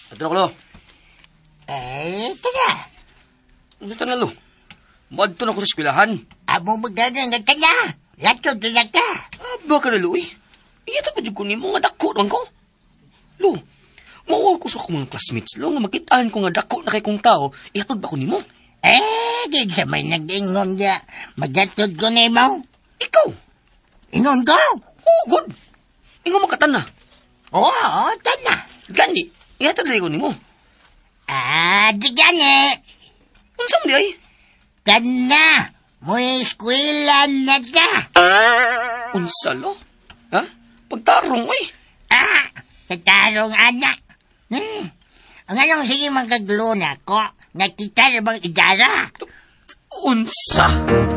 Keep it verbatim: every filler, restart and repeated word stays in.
Ato na ko, lo. Eh, ito na. Gusto na, lo. Madto na ko sa eskwelahan. Amo magagangat ka na. Lato na ka. Aba ka na, lo, eh. Iyata pa dyan ko ni mo nga dako naman ko. Lo, mauwa ko sa akong mga classmates, lo, nga makitaan ko nga dako na kay kong tao, iyatod ba ko ni mo? Eh, di sa may nag-ingon niya. Magatod ko ni mo. Ikaw? Ingon ko? Oo, good. Ikaw makatan na. Oo, oo, tana. Gani, iyatod na ko ni mo. Ah, di gani. Unsam di ay? Kana, mo eskwela na ka. Unsa, lo? Ha? Pagtarong, ay. Ah, katarong anak. Hmm. Ang anong sige magkaglo na ko, nakita na bang idara? Unsa?